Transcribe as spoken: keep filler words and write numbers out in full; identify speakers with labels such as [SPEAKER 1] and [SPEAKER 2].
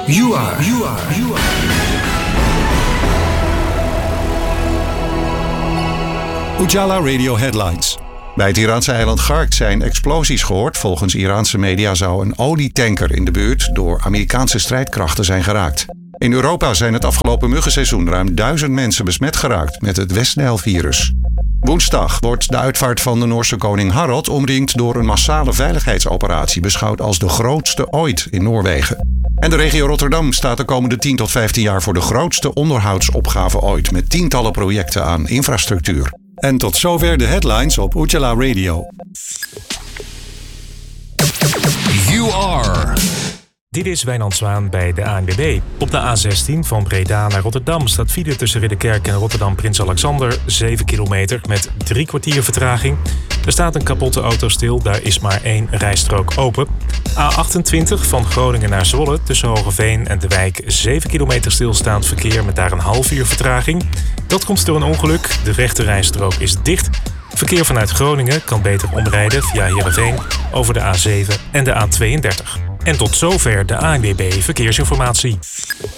[SPEAKER 1] You are, you are, you are.
[SPEAKER 2] Ujala Radio Headlines. Bij het Iraanse eiland Gark zijn explosies gehoord. Volgens Iraanse media zou een olietanker in de buurt door Amerikaanse strijdkrachten zijn geraakt. In Europa zijn het afgelopen muggenseizoen ruim duizend mensen besmet geraakt met het West-Nijl-virus. Woensdag wordt de uitvaart van de Noorse koning Harald omringd door een massale veiligheidsoperatie, beschouwd als de grootste ooit in Noorwegen. En de regio Rotterdam staat de komende tien tot vijftien jaar voor de grootste onderhoudsopgave ooit, met tientallen projecten aan infrastructuur. En tot zover de headlines op Ujala Radio.
[SPEAKER 1] You are.
[SPEAKER 3] Dit is Wijnand Zwaan bij de A N W B. Op de A zestien van Breda naar Rotterdam staat file tussen Ridderkerk en Rotterdam Prins Alexander zeven kilometer met drie kwartier vertraging. Er staat een kapotte auto stil, daar is maar één rijstrook open. A achtentwintig van Groningen naar Zwolle tussen Hogeveen en De Wijk zeven kilometer stilstaand verkeer met daar een half uur vertraging. Dat komt door een ongeluk, de rechte rijstrook is dicht. Verkeer vanuit Groningen kan beter omrijden via Heerenveen over de A zeven en de A tweeëndertig. En tot zover de A N W B Verkeersinformatie.